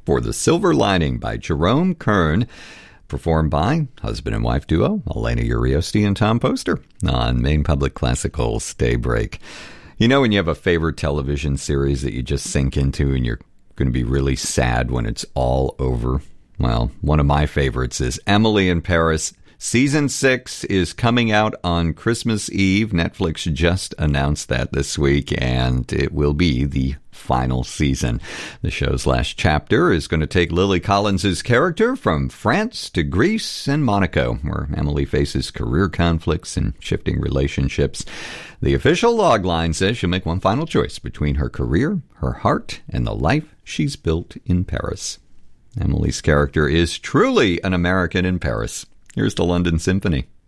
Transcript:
for The Silver Lining by Jerome Kern, performed by husband and wife duo Elena Uriosti and Tom Poster on Maine Public Classical's Daybreak. You know when you have a favorite television series that you just sink into and you're going to be really sad when it's all over? Well, one of my favorites is Emily in Paris. Season 6 is coming out on Christmas Eve. Netflix just announced that this week, and it will be the final season. The show's last chapter is going to take Lily Collins' character from France to Greece and Monaco, where Emily faces career conflicts and shifting relationships. The official logline says she'll make one final choice between her career, her heart, and the life she's built in Paris. Emily's character is truly an American in Paris. Here's the London Symphony.